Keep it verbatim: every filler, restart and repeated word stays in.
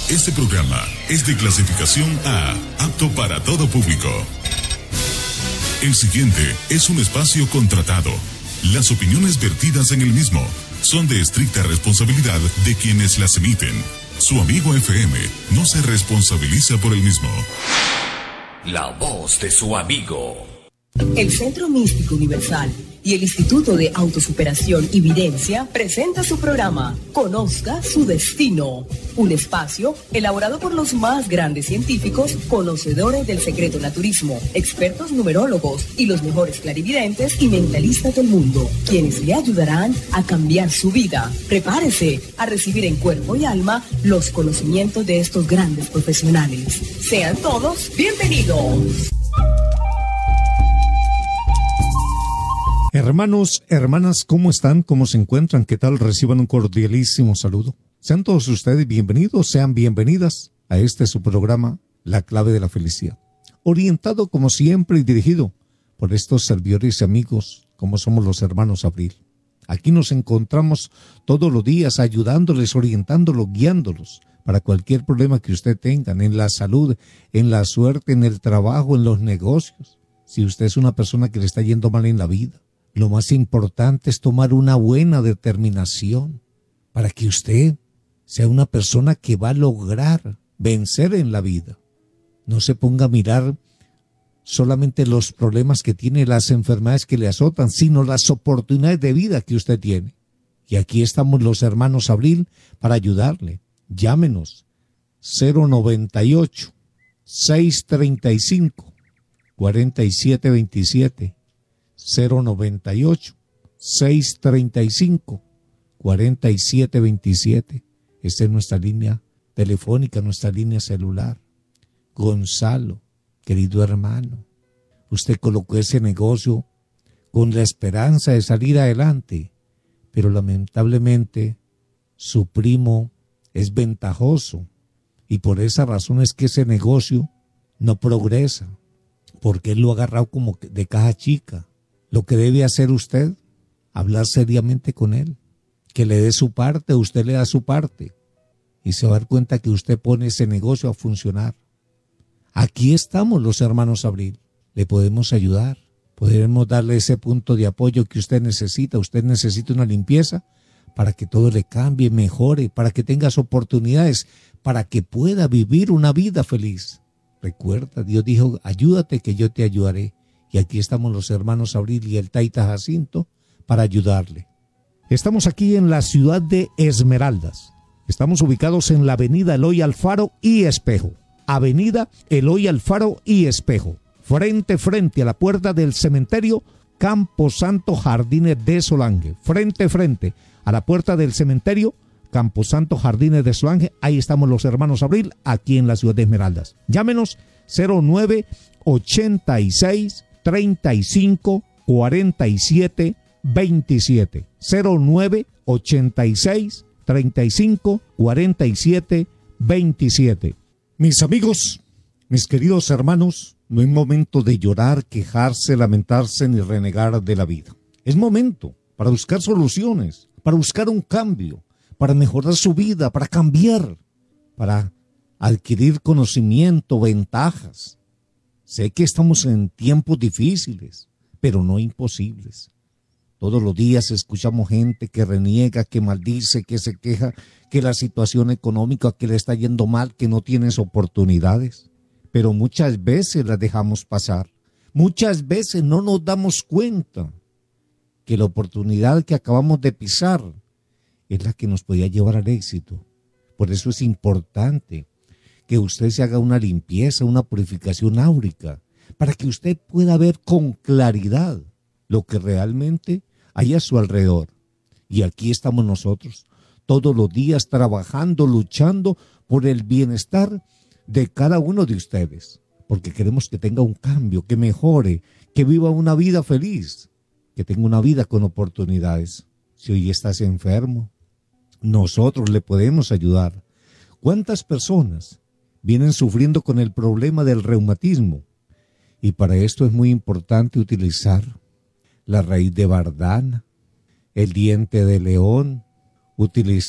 Este programa es de clasificación A, apto para todo público. El siguiente es un espacio contratado. Las opiniones vertidas en el mismo son de estricta responsabilidad de quienes las emiten. Su amigo F M no se responsabiliza por el mismo. La voz de su amigo. El Centro Místico Universal y el Instituto de Autosuperación y Videncia presenta su programa Conozca su Destino, un espacio elaborado por los más grandes científicos, conocedores del secreto naturismo, expertos numerólogos y los mejores clarividentes y mentalistas del mundo, quienes le ayudarán a cambiar su vida. Prepárese a recibir en cuerpo y alma los conocimientos de estos grandes profesionales. Sean todos bienvenidos. Hermanos, hermanas, ¿cómo están? ¿Cómo se encuentran? ¿Qué tal? Reciban un cordialísimo saludo. Sean todos ustedes bienvenidos, sean bienvenidas a este su programa, La Clave de la Felicidad. Orientado como siempre y dirigido por estos servidores y amigos, como somos los hermanos Abril. Aquí nos encontramos todos los días ayudándoles, orientándolos, guiándolos para cualquier problema que usted tenga, en la salud, en la suerte, en el trabajo, en los negocios. Si usted es una persona que le está yendo mal en la vida, lo más importante es tomar una buena determinación para que usted sea una persona que va a lograr vencer en la vida. No se ponga a mirar solamente los problemas que tiene, las enfermedades que le azotan, sino las oportunidades de vida que usted tiene. Y aquí estamos los hermanos Abril para ayudarle. Llámenos cero noventa y ocho, seiscientos treinta y cinco, cuarenta y siete veintisiete. cero noventa y ocho, seiscientos treinta y cinco, cuarenta y siete veintisiete. Esta es nuestra línea telefónica, nuestra línea celular. Gonzalo, querido hermano, usted colocó ese negocio con la esperanza de salir adelante, pero lamentablemente su primo es ventajoso y por esa razón es que ese negocio no progresa, porque él lo ha agarrado como de caja chica. Lo que debe hacer usted, hablar seriamente con él, que le dé su parte, usted le da su parte, y se va a dar cuenta que usted pone ese negocio a funcionar. Aquí estamos los hermanos Abril, le podemos ayudar, podemos darle ese punto de apoyo que usted necesita. Usted necesita una limpieza para que todo le cambie, mejore, para que tengas oportunidades, para que pueda vivir una vida feliz. Recuerda, Dios dijo, ayúdate que yo te ayudaré. Y aquí estamos los hermanos Abril y el Taita Jacinto para ayudarle. Estamos aquí en la ciudad de Esmeraldas. Estamos ubicados en la avenida Eloy Alfaro y Espejo. Avenida Eloy Alfaro y Espejo. Frente, frente a la puerta del cementerio Camposanto Jardines de Solange. Frente, frente a la puerta del cementerio Camposanto Jardines de Solange. Ahí estamos los hermanos Abril, aquí en la ciudad de Esmeraldas. Llámenos cero nueve ochenta y seis, treinta y cinco, cuarenta y siete, veintisiete. cero nueve ochenta y seis, treinta y cinco, cuarenta y siete, veintisiete. Mis amigos, mis queridos hermanos, no es momento de llorar, quejarse, lamentarse ni renegar de la vida. Es momento para buscar soluciones, para buscar un cambio, para mejorar su vida, para cambiar, para adquirir conocimiento, ventajas. Sé que estamos en tiempos difíciles, pero no imposibles. Todos los días escuchamos gente que reniega, que maldice, que se queja, que la situación económica, que le está yendo mal, que no tienes oportunidades. Pero muchas veces las dejamos pasar. Muchas veces no nos damos cuenta que la oportunidad que acabamos de pisar es la que nos podía llevar al éxito. Por eso es importante que usted se haga una limpieza, una purificación áurica, para que usted pueda ver con claridad lo que realmente hay a su alrededor. Y aquí estamos nosotros, todos los días trabajando, luchando por el bienestar de cada uno de ustedes, porque queremos que tenga un cambio, que mejore, que viva una vida feliz, que tenga una vida con oportunidades. Si hoy estás enfermo, nosotros le podemos ayudar. ¿Cuántas personas vienen sufriendo con el problema del reumatismo? Y para esto es muy importante utilizar la raíz de bardana, el diente de león, utilizar